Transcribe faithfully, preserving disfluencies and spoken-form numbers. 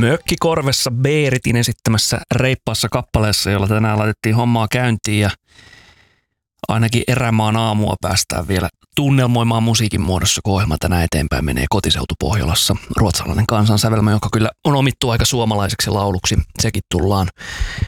Mökkikorvessa Beeritin esittämässä reippaassa kappaleessa, jolla tänään laitettiin hommaa käyntiin ja ainakin erämaan aamua päästään vielä tunnelmoimaan musiikin muodossa, kun ohjelma tänään eteenpäin menee Kotiseutu Pohjolassa. Ruotsalainen kansansävelmä, joka kyllä on omittu aika suomalaiseksi lauluksi. Sekin tullaan